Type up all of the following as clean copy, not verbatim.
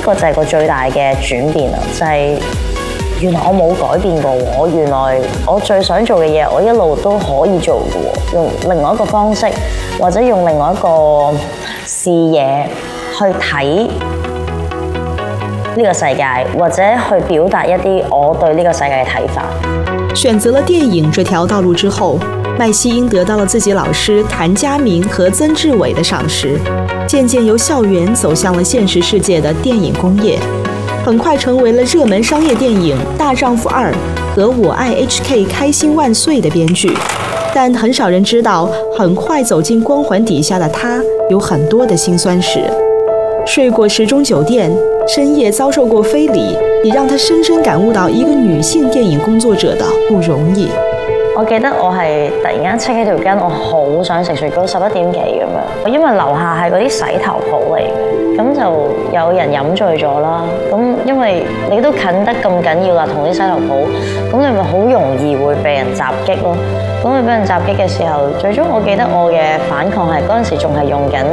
個就係個最大嘅轉變啦，就係、原來我冇改變過喎，原來我最想做嘅嘢，我一路都可以做嘅喎，用另外一個方式，或者用另外一個視野去睇呢個世界，或者去表達一啲我對呢個世界嘅睇法。 選擇了電影這條道路之後，麥希英得到了自己老師譚家明和曾志偉的賞識，漸漸由校園走向了現實世界的電影工業，很快成為了熱門商業電影《大丈夫2》和《我愛 HK 開心萬歲》的編劇。但很少人知道，很快走進光環底下的他有很多的辛酸史。睡過時鐘酒店，深夜遭受過非禮，也讓他深深感悟到一個女性電影工作者的不容易。 我記得我係突然間戚起條筋，我好想食雪糕，11點幾咁樣。因為樓下係嗰啲洗頭鋪嚟嘅，咁就有人飲醉咗啦。咁因為你都近得咁緊要啦，同啲洗頭鋪，咁你咪好容易會被人襲擊咯。咁你俾人襲擊嘅時候，最終我記得我嘅反抗係嗰陣時仲係用緊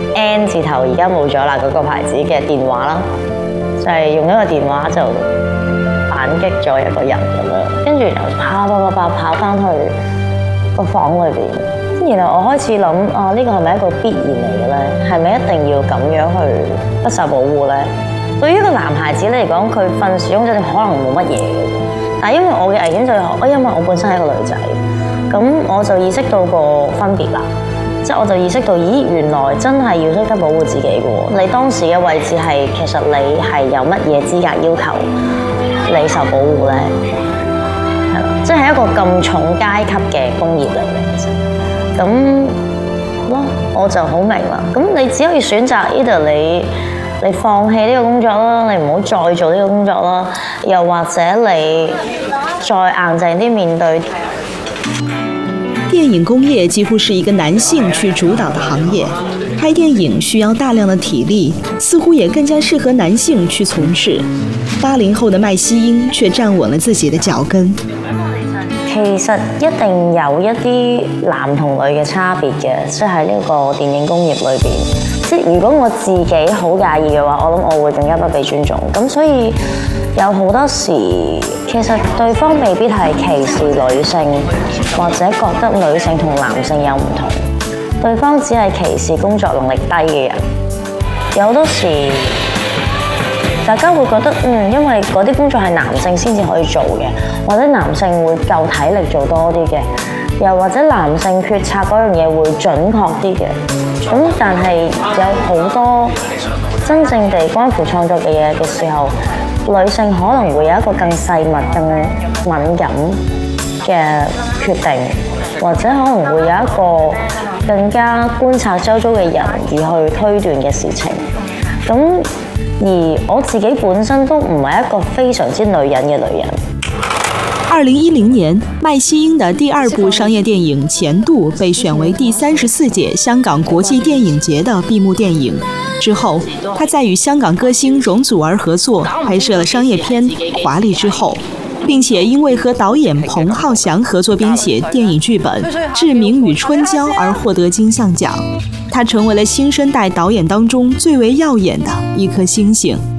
N 字頭，而家冇咗啦嗰個牌子嘅電話啦，就係用一個電話就反擊咗一個人咁樣，跟住又跑翻去個房裏邊，然後我開始諗啊，呢個係咪一個必然嚟嘅咧？係咪一定要咁樣去不受保護咧？對於一個男孩子嚟講，佢瞓時鐘酒店可能冇乜嘢嘅，但係因為我嘅危險就係，因為我本身係一個女仔，咁我就意識到個分別啦。即係我就意識到，咦，原來真係要識得保護自己嘅喎。你當時嘅位置係，其實你係有乜嘢資格要求你受保護咧？係啦，即係一個咁重階級嘅工業嚟嘅，其實咁咯，我就好明啦。咁你只可以選擇 either 你放棄呢個工作啦，你唔好再做呢個工作啦，又或者你再硬淨啲面對。 電影工業幾乎是一個男性去主導的行業，拍電影需要大量的體力，似乎也更加適合男性去從事。80後的麥希英卻站穩了自己的腳跟。 其實一定有一啲男同女嘅差別嘅，即係喺呢個電影工業裏邊。即係如果我自己好介意嘅話，我諗我會更加不被尊重。咁所以有好多時，其實對方未必係歧視女性，或者覺得女性同男性有唔同，對方只係歧視工作能力低嘅人。有好多時，大家會覺得因為嗰啲工作係男性先至可以做嘅，或者男性會夠體力做多啲嘅，又或者男性決策嗰樣嘢會準確啲嘅。咁但係有好多真正地關乎創作嘅嘢嘅時候，女性可能會有一個更細密、更敏感嘅決定，或者可能會有一個更加觀察周遭嘅人而去推斷嘅事情。咁而我自己本身都唔係一個非常之女人嘅女人。 2010年，麥希英的第2部商業電影《前度》被選為第34屆香港國際電影節的閉幕電影。之後，她在與香港歌星容祖兒合作拍攝了商業片《華麗之後》，並且因為和導演彭浩翔合作編寫電影劇本《志明與春嬌》而獲得金像獎。她成為了新生代導演當中最為耀眼的一顆星星。